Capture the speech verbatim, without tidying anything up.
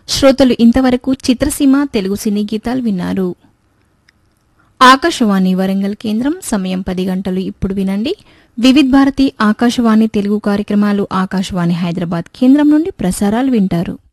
శ్రోతలు ఇంతవరకు చిత్రసీమ తెలుగు సినీ గీతాలు విన్నారు. ఆకాశవాణి వరంగల్ కేంద్రం సమయం పది గంటలు. ఇప్పుడు వినండి వివిధ్ భారతి ఆకాశవాణి తెలుగు కార్యక్రమాలు. ఆకాశవాణి హైదరాబాద్ కేంద్రం నుండి ప్రసారాలు వింటారు.